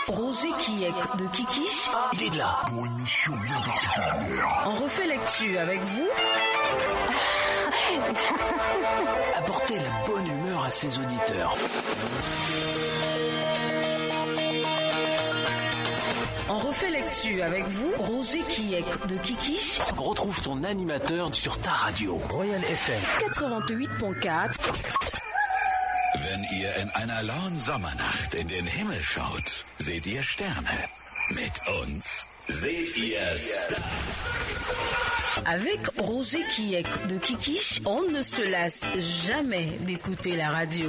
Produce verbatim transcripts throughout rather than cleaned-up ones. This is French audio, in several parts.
Roger Kiek de Kikish. Il est là. Pour une mission bien particulière. On refait l'actu avec vous. Apportez la bonne humeur à ses auditeurs. On refait l'actu avec vous, Roger Kiek de Kikish. Retrouve ton animateur sur ta radio. Royal F M quatre-vingt-huit virgule quatre. Wenn ihr in einer lauen Sommernacht in den Himmel schaut, seht ihr Sterne. Mit uns seht ihr Stars. Avec Roger Kiek de Kikish, on ne se lasse jamais d'écouter la radio.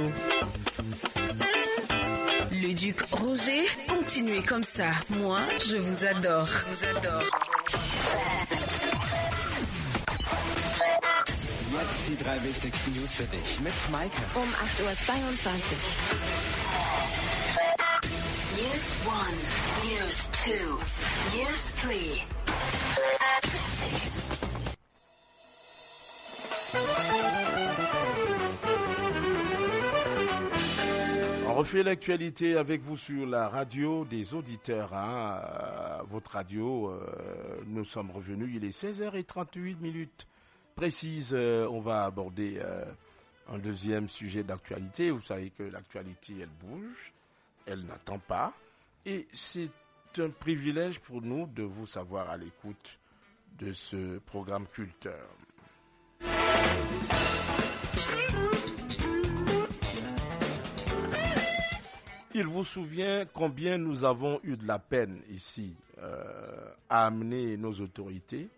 Le duc Roger, continuez comme ça. Moi, je vous adore. Je vous adore. Jetzt die drei wichtigsten News für dich mit Maike. Um acht Uhr zweiundzwanzig. News one, News two, News three. On refait l'actualité avec vous sur la radio des auditeurs. Hein. Euh, votre radio, euh, nous sommes revenus, il est seize heures trente-huit minutes précises. Euh, on va aborder euh, un deuxième sujet d'actualité. Vous savez que l'actualité, elle bouge, elle n'attend pas. Et c'est un privilège pour nous de vous savoir à l'écoute de ce programme culte. Il vous souvient combien nous avons eu de la peine ici euh, à amener nos autorités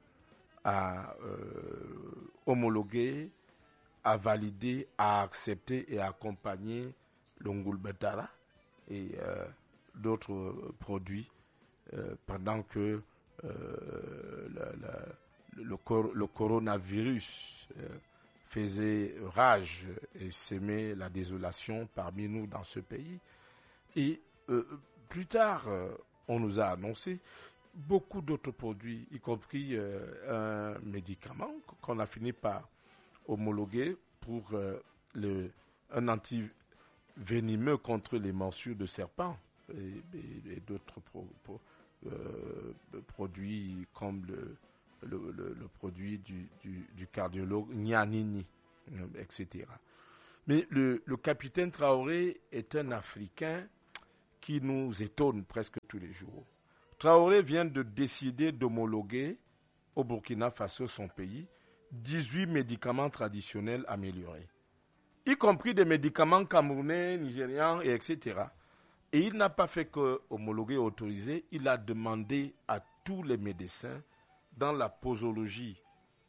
à euh, homologuer, à valider, à accepter et à accompagner le Ngulbetara et euh, d'autres produits euh, pendant que euh, la, la, le, cor- le coronavirus euh, faisait rage et semait la désolation parmi nous dans ce pays. Et euh, plus tard, euh, on nous a annoncé beaucoup d'autres produits, y compris euh, un médicament qu'on a fini par homologuer pour euh, le, un antivenimeux contre les morsures de serpents et, et, et d'autres pro, pro, euh, produits comme le, le, le, le produit du, du, du cardiologue Nyanini, et cetera. Mais le, le capitaine Traoré est un Africain qui nous étonne presque tous les jours. Traoré vient de décider d'homologuer au Burkina Faso, son pays, dix-huit médicaments traditionnels améliorés, y compris des médicaments camerounais, nigérians, et etc. Et il n'a pas fait que homologuer et autoriser, il a demandé à tous les médecins dans la posologie,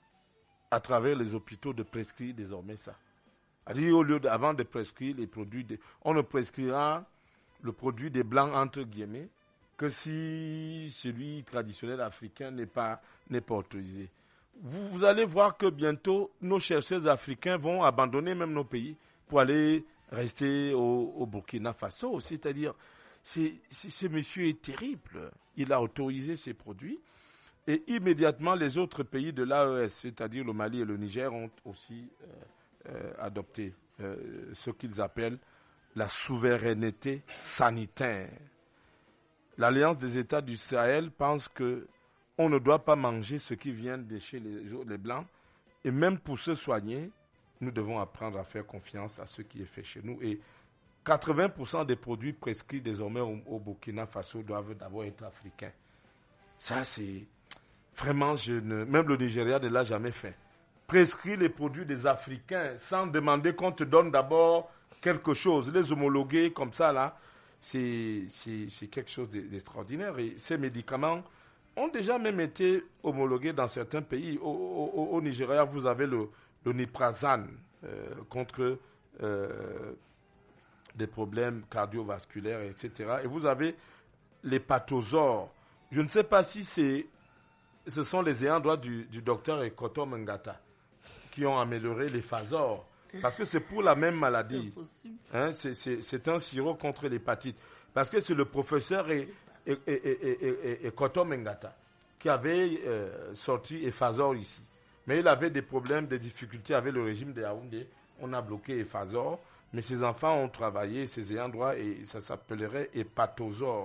à travers les hôpitaux, de prescrire désormais ça. C'est-à-dire, au lieu de, avant de prescrire les produits, de, on ne prescrira le produit des blancs entre guillemets que si celui traditionnel africain n'est pas n'est pas autorisé. Vous, vous allez voir que bientôt nos chercheurs africains vont abandonner même nos pays pour aller rester au, au Burkina Faso. C'est-à-dire, c'est, c'est, ce monsieur est terrible. Il a autorisé ces produits et immédiatement les autres pays de l'A E S, c'est-à-dire le Mali et le Niger, ont aussi euh, euh, adopté euh, ce qu'ils appellent la souveraineté sanitaire. L'Alliance des États du Sahel pense que on ne doit pas manger ce qui vient de chez les, les Blancs. Et même pour se soigner, nous devons apprendre à faire confiance à ce qui est fait chez nous. Et quatre-vingts pour cent des produits prescrits désormais au, au Burkina Faso doivent d'abord être africains. Ça, c'est vraiment, je ne, même le Nigeria ne l'a jamais fait. Prescrire les produits des Africains sans demander qu'on te donne d'abord quelque chose, les homologuer comme ça, là, c'est, c'est, c'est quelque chose d'extraordinaire. Et ces médicaments ont déjà même été homologués dans certains pays. Au, au, au Nigeria, vous avez le, le Niprazan euh, contre euh, des problèmes cardiovasculaires, et cetera. Et vous avez les Patosor. Je ne sais pas si c'est, ce sont les ayants droit du, du docteur Ekoto Mengata qui ont amélioré les Phasor. Parce que c'est pour la même maladie. C'est, hein, c'est, c'est, c'est un sirop contre l'hépatite. Parce que c'est le professeur et, et, et, et, et, et Koto Mengata qui avait euh, sorti Ephazor ici. Mais il avait des problèmes, des difficultés avec le régime de Yaoundé. On a bloqué Ephazor. Mais ses enfants ont travaillé, ses ayants droit, et ça s'appellerait Hepatosor.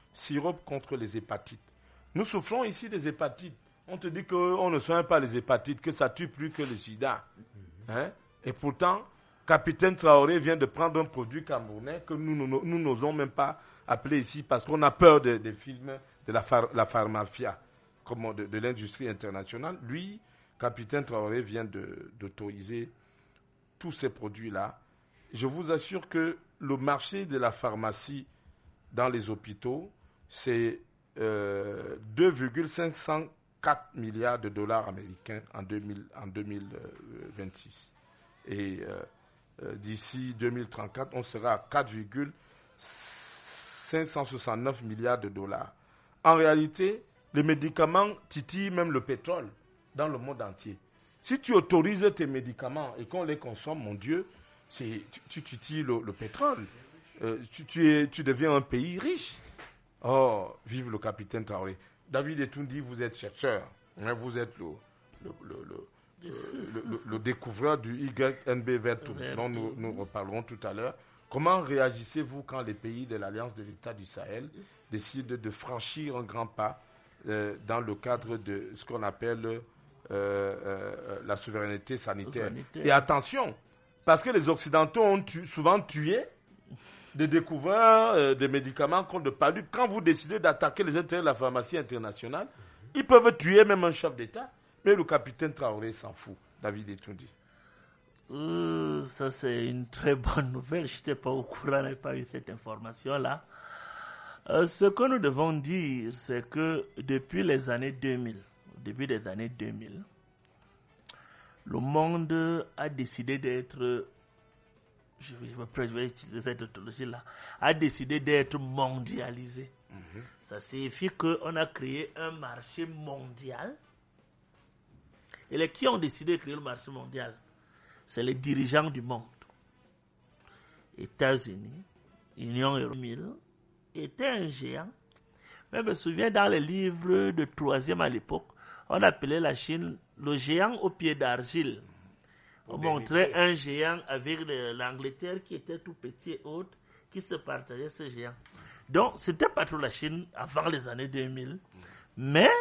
sirop contre les hépatites. Nous souffrons ici des hépatites. On te dit qu'on ne soigne pas les hépatites, que ça tue plus que le sida. Hein? Et pourtant, Capitaine Traoré vient de prendre un produit camerounais que nous, nous, nous n'osons même pas appeler ici parce qu'on a peur des de films de la, phar, la pharmafia, comme de, de l'industrie internationale. Lui, Capitaine Traoré vient de, d'autoriser tous ces produits-là. Je vous assure que le marché de la pharmacie dans les hôpitaux, c'est euh, deux virgule cinq cent quatre milliards de dollars américains en, deux mille, en deux mille vingt-six. Et euh, euh, d'ici deux mille trente-quatre, on sera à quatre virgule cinq cent soixante-neuf milliards de dollars. En réalité, les médicaments titillent même le pétrole dans le monde entier. Si tu autorises tes médicaments et qu'on les consomme, mon Dieu, c'est, tu, tu titilles le, le pétrole. Euh, tu, tu, es, tu deviens un pays riche. Oh, vive le capitaine Traoré. David Etoundi, vous êtes chercheur. Hein, vous êtes le, le, le, le, le, le, le découvreur du Y N B Vertum, dont nous, nous reparlerons tout à l'heure. Comment réagissez-vous quand les pays de l'Alliance de l'État du Sahel décident de franchir un grand pas euh, dans le cadre de ce qu'on appelle euh, euh, la souveraineté sanitaire? sanitaire. Et attention, parce que les Occidentaux ont tu, souvent tué des découvreurs, euh, des médicaments contre le palud. Quand vous décidez d'attaquer les intérêts de la pharmacie internationale, ils peuvent tuer même un chef d'État. Mais le capitaine Traoré s'en fout. David Etoundi. Euh, ça, c'est une très bonne nouvelle. Je n'étais pas au courant, je n'avais pas eu cette information-là. Euh, ce que nous devons dire, c'est que depuis les années deux mille, au début des années deux mille, le monde a décidé d'être, je vais, je vais utiliser cette tautologie-là, a décidé d'être mondialisé. Mm-hmm. Ça signifie qu'on a créé un marché mondial. Et les qui ont décidé de créer le marché mondial? C'est les dirigeants du monde. États-Unis, Union européenne, était un géant. Mais je me souviens dans les livres de troisième à l'époque, on appelait la Chine le géant au pied d'argile. On montrait un géant avec l'Angleterre qui était tout petit et haute, qui se partageait ce géant. Donc, c'était pas trop la Chine avant les années deux mille. Mais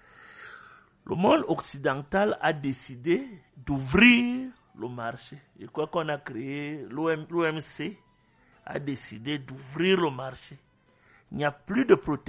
le monde occidental a décidé d'ouvrir le marché. Et quoi qu'on a créé, l'O M C a décidé d'ouvrir le marché. Il n'y a plus de protection.